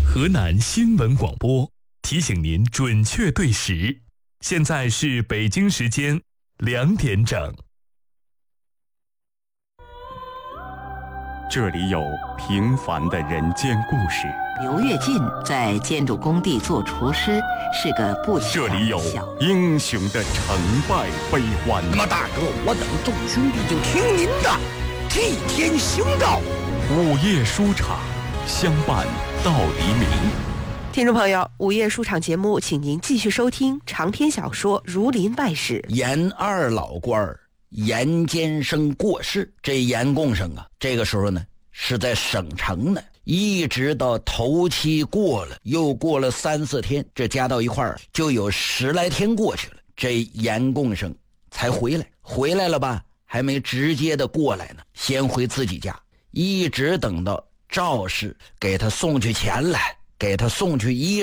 河南新闻广播提醒您准确对时，现在是北京时间2点整。这里有平凡的人间故事。 刘跃进在建筑工地做厨师，是个不这里有英雄的成败悲欢。 那么大哥，我等众兄弟就听您的，替天行道。 午夜书场，相伴到黎明。 听众朋友，午夜书场节目，请您继续收听长篇小说《儒林外史》。 严二老官儿严监生过世，这严贡生啊，这个时候呢是在省城呢，一直到头七过了，又过了3、4天，这加到一块儿就有10来天过去了，这严贡生才回来。回来了吧，还没直接的过来呢，先回自己家，一直等到赵氏给他送去钱来，给他送去衣